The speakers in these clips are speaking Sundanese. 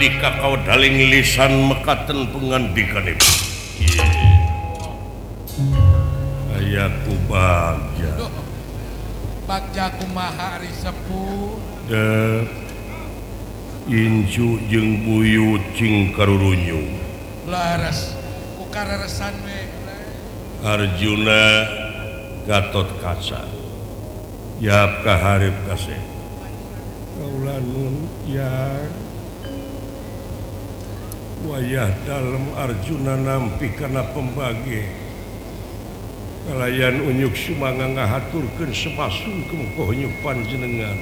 kau daling lisan mekaten pengandikan itu. Ayaku bagja. Bagja kumaha ari sepuh. Incu jeung buyut cing karurunyu. Laras ku kareresan we. Arjuna Gatotkaca. Yap kaharep kase. Kaula nun ya wayah dalam Arjuna nampi kana pembagi kalayan unyuk sumanga ngahaturkeun semasungkeun pohonyuk panjenengan.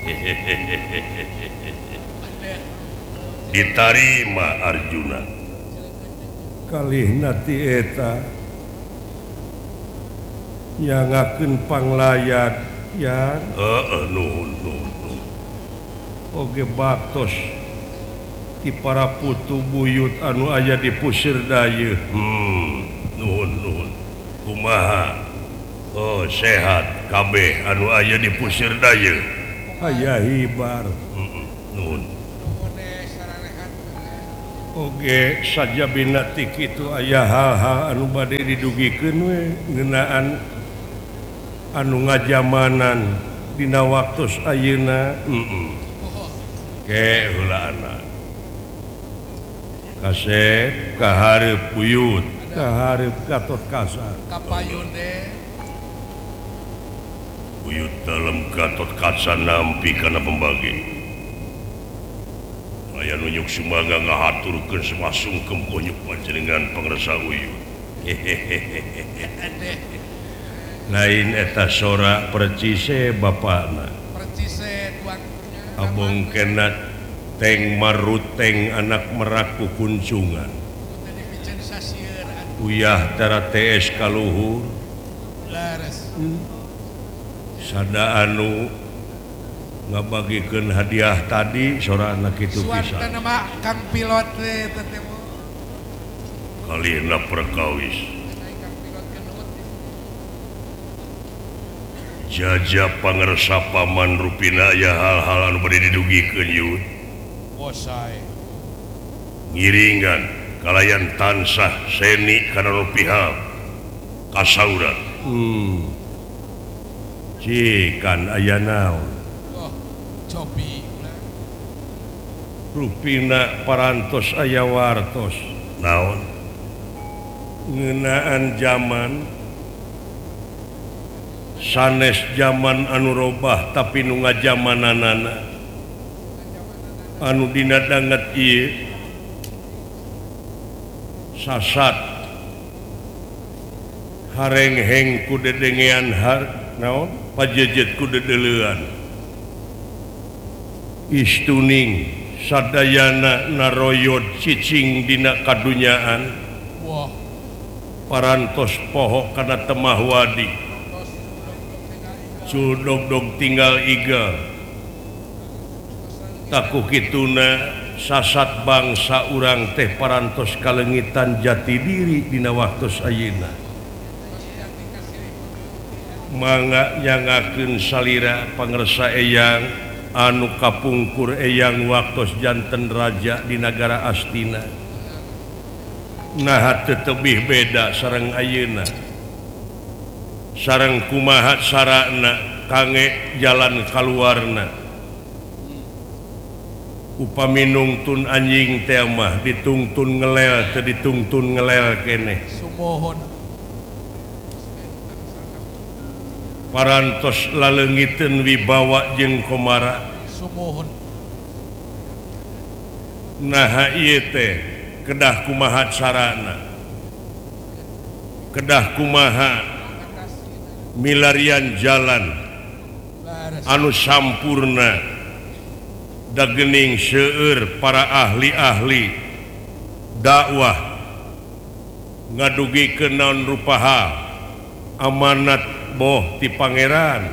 Ditarima Arjuna kalihna ti eta nyangakeun panglayat ya nuhun oge baktos ti para putu buyut anu aya di pusir daya. Nuhun kumaha sehat kabeh anu aya di pusir daya aya hibar. Nuhun oge sajabina ti kitu aya hal-hal anu bade didugikeun we ngeunaan anu ngajamanan dina waktos ayeuna. Ke heulaana kasep kaharep buyut kaharep Gatotkaca Kapayun deh. buyut dalam Gatotkaca nampi kana pembagi aya nunyuk sumaga ngahaturkeun semasungkeun pohonyuk panjenengan pangresa uyut. Lain eta sora percise bapakna Percise tuang abong kenat teng maruteng anak meraku kuncungan tadi piceun sasieun uyah tara TS kaluhur laras. sada anu ngabagikeun hadiah tadi sora anak itu Suarta pisan nama Kang Pilot teh tetemu. kalihna perkawis Kang Pilot kenut. jaja pangersa paman rupina aya hal-hal anu bade didugikeun yud Bosai. ngiringan kalayan tansah seni kana nu pihak kasauran. Cikan aya naon Oh, cobi ulah. rupina parantos aya wartos naon ngeunaan zaman sanes zaman anu robah tapi nu ngajamananana anu dina danget ieu sasat harengheng ku dedengean naon pajejet ku dedeleuan istuning sadayana naroyod cicing dina kadunyaan Wah, parantos poho kana temah wadi cudog-dog tinggal iga taku kituna sasat bangsa urang teh parantos kalengitan jati diri dina waktos ayeuna mangga nyangakeun salira pangersa eyang anu kapungkur eyang waktos janten raja di negara Astina nah tetebih beda sareng ayeuna sareng kumaha sarana kange jalan kaluarna upami nungtun anjing teh mah ditungtun ngelel teu ditungtun ngelel keneh sumohon. parantos laleungiteun wibawa jeung komara Sumohon. nah ieu teh kedah kumaha carana kedah kumaha milarian jalan Laras. anu sampurna da geuning seueur para ahli-ahli dakwah ngadugikeun naon rupaha amanat boh ti pangeran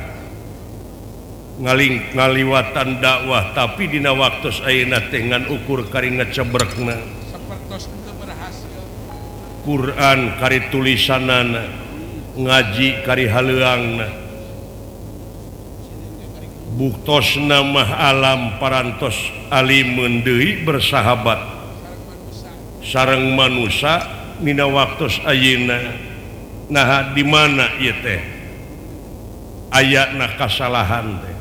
ngaliwatan dakwah tapi dina waktos ayeuna teh ngan ukur kari ngecebrekna Sapertos teu berhasil. Quran kari tulisanana ngaji kari haleuangna buktos nama alam parantos ali mendeui bersahabat sareng manusia dina waktos ayeuna. Nah di mana ieu teh ayatna kasalahan teh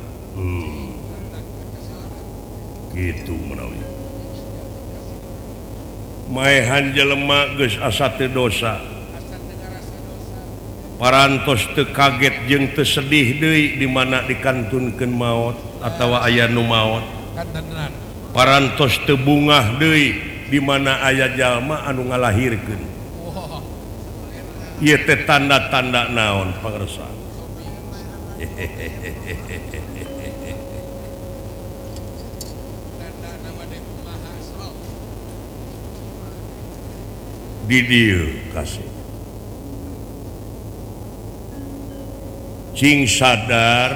gitu menawi maehan jelema geus asa teu dosa parantos teu kaget jeung teu sedih deui di mana dikantunkeun maot atawa aya nu maot parantos teu bungah deui di mana aya jalma anu ngalahirkeun ieu teh tanda-tanda naon pangarsa di dieu kasih cing sadar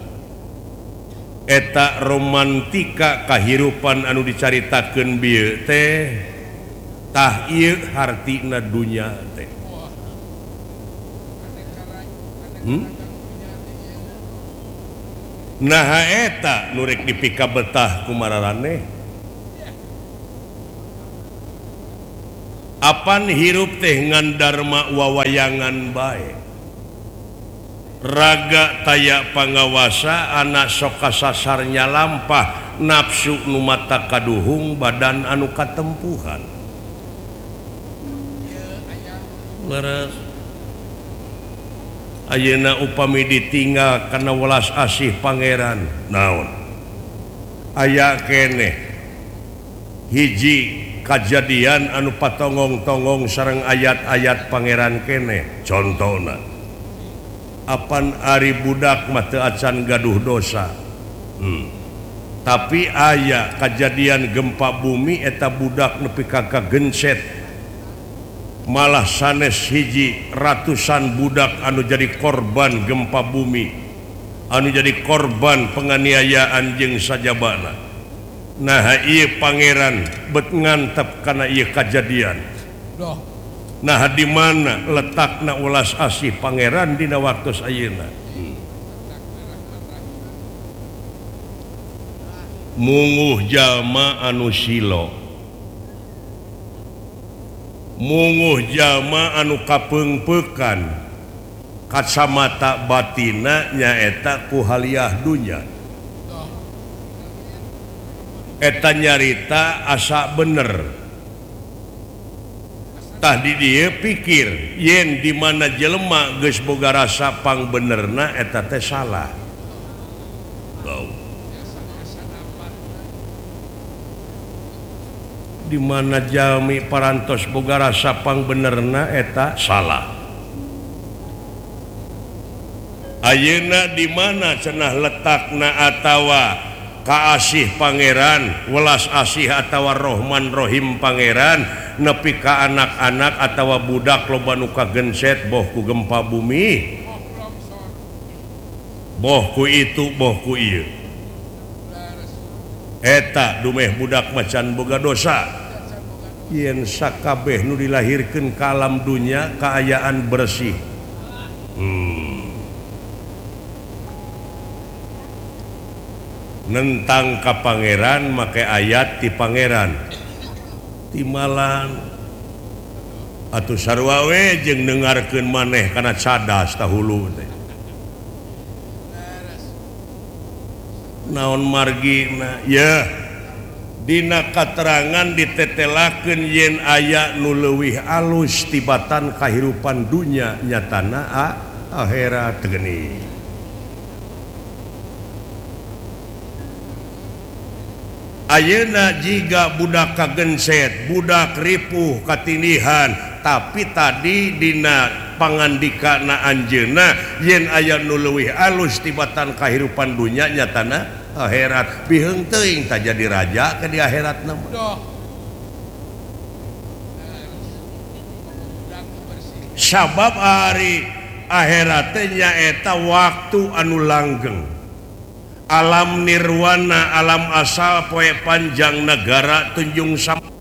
eta romantika kahirupan anu dicaritakeun bieu teh tah ieu hartina dunya teh nah eta nu rek dipika betah ku mararaneh apan hirup teh ngan dharma wawayangan bae raga taya pangawasa anak sok kasasarnya lampah nafsu nu mata kaduhung badan anu katempuhan leres ayeuna upami ditinggal kana welas asih pangeran naon aya keneh hiji kajadian anu patongong-tongong sareng ayat-ayat pangeran keneh contona apan ari budak mah teu acan gaduh dosa tapi aya kajadian gempa bumi eta budak nepi ka kagenset malah sanes hiji ratusan budak anu jadi korban gempa bumi anu jadi korban penganiayaan jeung sajabana. Nah ieu pangeran bet ngantep kana ieu kajadian. Nah di mana letakna ulas asih pangeran dina waktos ayeuna? Munguh jalma anu silo, munguh jalma anu kapeungpeukan kacamata batina nyaeta ku haliah dunya. Eta nyarita asa bener tah di dieu pikir yen di mana jelema geus boga rasa pang benerna eta teh salah. Di mana jalmi parantos boga rasa pang benerna eta salah. Ayeuna di mana cenah letakna atawa kaasih pangeran welas asih atawa rohman rohim pangeran nepi ka anak-anak atawa budak loba nu kagenset boh ku gempa bumi boh ku itu boh ku ieu eta dumeh budak macan boga dosa yen sakabeh nu dilahirkeun ka alam dunya kaayaan bersih nentang ka pangeran make ayat ti pangeran timalan atuh sarua we jeung dengarkeun maneh kana cadas tahulu teh naon margina ya dina katerangan ditetelakeun yen aya nu leuwih alus tibatan kahirupan dunya nyatana akhirat geuning. Ayeuna jiga budak kagenset, budak ripuh katinihan, tapi tadi dina pangandikana anjeunna yen aya nu leuwih alus tibatan kahirupan dunya nyatana akhirat. Biheung teuing tak jadi raja ke di akhiratna. Sabab hari akhirat teh nyaeta waktu anu langgeng. Alam nirwana, alam asal poe panjang negara tunjung sam